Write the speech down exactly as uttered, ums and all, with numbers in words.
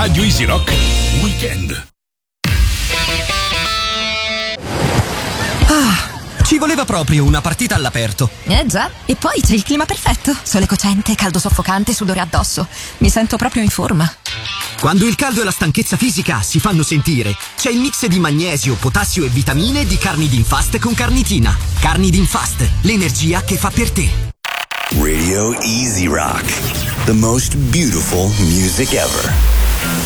Radio Easy Rock Weekend. Ah, ci voleva proprio una partita all'aperto. Eh già, e poi c'è il clima perfetto. Sole cocente, caldo soffocante, sudore addosso. Mi sento proprio in forma. Quando il caldo e la stanchezza fisica si fanno sentire, c'è il mix di magnesio, potassio e vitamine di Carnidin Fast con carnitina. Carnidin Fast, l'energia che fa per te. Radio Easy Rock, the most beautiful music ever.